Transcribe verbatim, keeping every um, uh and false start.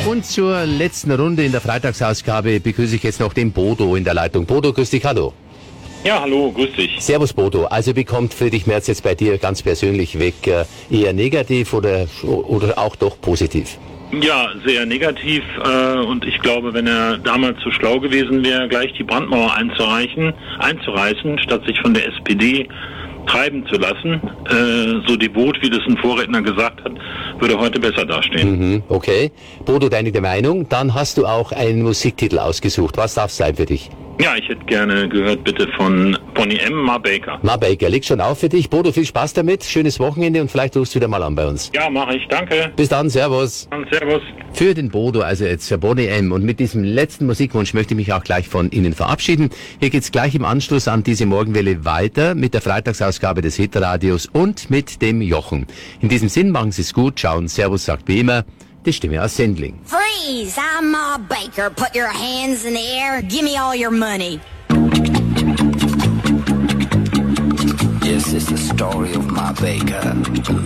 Und zur letzten Runde in der Freitagsausgabe begrüße ich jetzt noch den Bodo in der Leitung. Bodo, grüß dich, hallo. Ja, hallo, grüß dich. Servus Bodo. Also wie kommt Friedrich Merz jetzt bei dir ganz persönlich weg? Eher negativ oder, oder auch doch positiv? Ja, sehr negativ äh, und ich glaube, wenn er damals so schlau gewesen wäre, gleich die Brandmauer einzureichen, einzureißen, statt sich von der S P D treiben zu lassen, äh, so devot, wie das ein Vorredner gesagt hat, würde heute besser dastehen. Mhm, okay. Bodo, deine Meinung? Dann hast du auch einen Musiktitel ausgesucht. Was darf es sein für dich? Ja, ich hätte gerne gehört, bitte von Boney M. Ma Baker. Ma Baker, liegt schon auf für dich. Bodo, viel Spaß damit, schönes Wochenende und vielleicht rufst du wieder mal an bei uns. Ja, mache ich, danke. Bis dann, servus. Dann servus. Für den Bodo, also jetzt für Boney M. Und mit diesem letzten Musikwunsch möchte ich mich auch gleich von Ihnen verabschieden. Hier geht's gleich im Anschluss an diese Morgenwelle weiter mit der Freitagsausgabe des Hitradios und mit dem Jochen. In diesem Sinn, machen Sie es gut, schauen, servus, sagt wie immer die Stimme aus Sendling. Freeze! I'm Ma Baker. Put your hands in the air. Give me all your money. This is the story of Ma Baker.